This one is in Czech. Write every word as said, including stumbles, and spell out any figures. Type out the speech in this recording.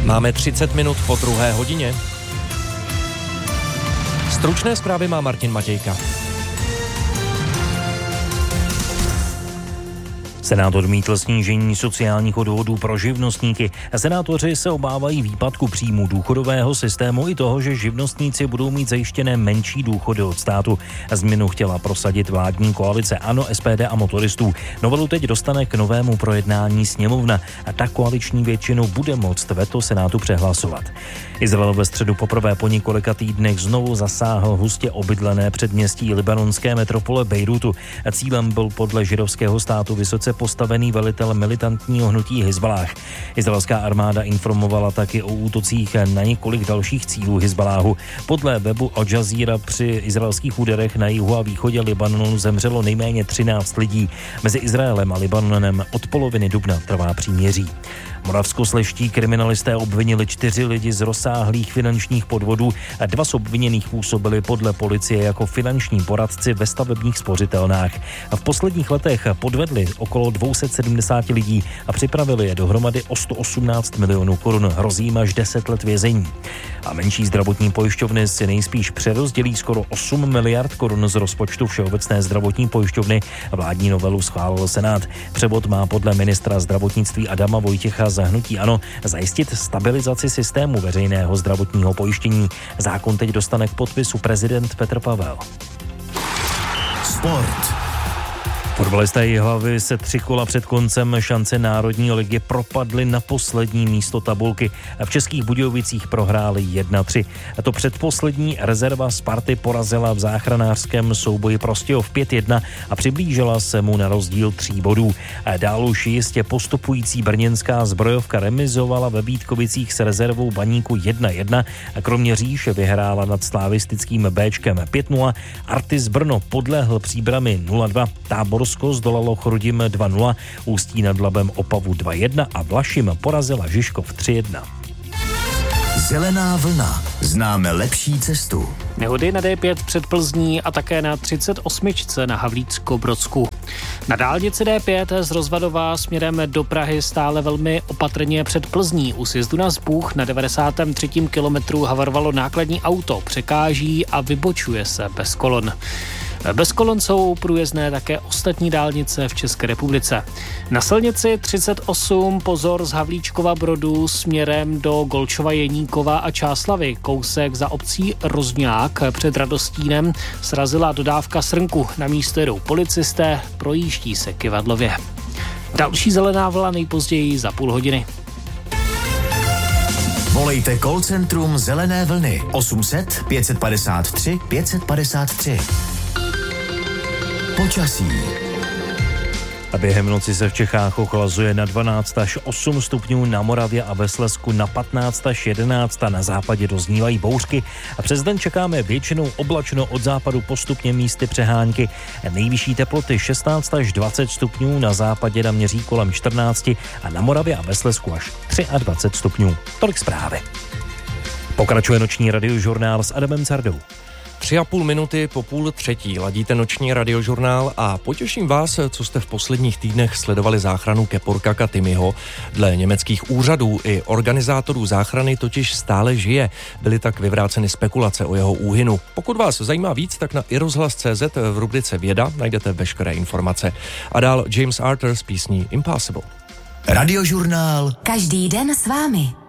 Máme třicet minut po druhé hodině. Stručné zprávy má Martin Matějka. Senát odmítl snížení sociálních odvodů pro živnostníky. Senátoři se obávají výpadku příjmů důchodového systému i toho, že živnostníci budou mít zajištěné menší důchody od státu. Změnu chtěla prosadit vládní koalice ANO, S P D a motoristů. Novelu teď dostane k novému projednání sněmovna a tak koaliční většinu bude moct veto Senátu přehlasovat. Izrael ve středu poprvé po několika týdnech znovu zasáhl hustě obydlené předměstí libanonské metropole Bejrutu. Cílem byl podle židovského státu vysoce postavený velitel militantního hnutí Hizballáh. Izraelská armáda informovala taky o útocích na několik dalších cílů Hizballáhu. Podle webu Al Jazeera při izraelských úderech na jihu a východě Libanonu zemřelo nejméně třináct lidí. Mezi Izraelem a Libanonem od poloviny dubna trvá příměří. Moravskoslezští kriminalisté obvinili čtyři lidi z rozsáhlých finančních podvodů a dva z obviněných působili podle policie jako finanční poradci ve stavebních spořitelnách. V posledních letech podvedli okolo dvě stě sedmdesát lidí a připravili je dohromady o sto osmnáct milionů korun. Hrozí jim až deset let vězení. A menší zdravotní pojišťovny si nejspíš přerozdělí skoro osm miliard korun z rozpočtu Všeobecné zdravotní pojišťovny. Vládní novelu schválil Senát. Převod má podle ministra zdravotnictví Adama Vojtěcha za hnutí ANO zajistit stabilizaci systému veřejného zdravotního pojištění. Zákon teď dostane k podpisu prezident Petr Pavel. Sport. Fotbalisté Jihlavy se tři kola před koncem šance Národní ligy propadli na poslední místo tabulky. V Českých Budějovicích prohráli jedna tři. To předposlední rezerva Sparty porazila v záchranářském souboji Prostějov pět jedna a přiblížila se mu na rozdíl tří bodů. Dál už jistě postupující brněnská Zbrojovka remizovala ve Vítkovicích s rezervou Baníku jedna jedna a kromě Říše vyhrála nad slavistickým Béčkem pět nula. Artis Brno podlehl Příbrami nula dva. Tábor zdolalo Chrudim dva nula, Ústí nad Labem Opavu dva jedna a Vlašim porazila Žižkov tři jedna. Zelená vlna. Známe lepší cestu. Nehody na D pět před Plzní a také na třicet osm na Havlícko-Brodsku. Na dálnici D pět z Rozvadova směrem do Prahy stále velmi opatrně před Plzní. U sjezdu na Zbůh na devadesátém třetím kilometru havarovalo nákladní auto, překáží a vybočuje se bez kolon. Bez kolon jsou průjezdné také ostatní dálnice v České republice. Na silnici třicet osm pozor z Havlíčkova Brodu směrem do Golčova Jeníkova a Čáslavy. Kousek za obcí Rozňák před Radostínem srazila dodávka srnku. Na místo jedou policisté, projíždí se kyvadlově. Další zelená vlna nejpozději za půl hodiny. Volejte call centrum Zelené vlny osm set pět padesát tři pět padesát tři. Počasí. A během noci se v Čechách ochlazuje na dvanáct až osm stupňů, na Moravě a ve Slezsku na patnáct až jedenáct a na západě doznívají bouřky. A přes den čekáme většinou oblačno, od západu postupně místy přehánky. Nejvyšší teploty šestnáct až dvacet stupňů, na západě naměří kolem čtrnáct a na Moravě a ve Slezsku až dvacet tři stupňů. Tolik zprávy. Pokračuje noční radiožurnál s Adamem Cardou. Tři a půl minuty po půl třetí ladíte noční radiožurnál a potěším vás, co jste v posledních týdnech sledovali záchranu Keporkaka Timiho. Dle německých úřadů i organizátorů záchrany totiž stále žije. Byly tak vyvráceny spekulace o jeho úhynu. Pokud vás zajímá víc, tak na irozhlas tečka cé zet v rubrice Věda najdete veškeré informace. A dál James Arthur s písní Impossible. Radiožurnál. Každý den s vámi.